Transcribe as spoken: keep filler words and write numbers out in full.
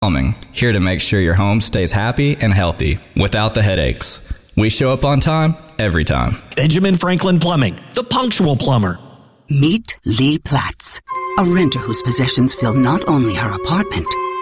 Plumbing, here to make sure your home stays happy and healthy without the headaches. We show up on time, every time. Benjamin Franklin Plumbing, the punctual plumber. Meet Lee Platts, a renter whose possessions fill not only her apartment,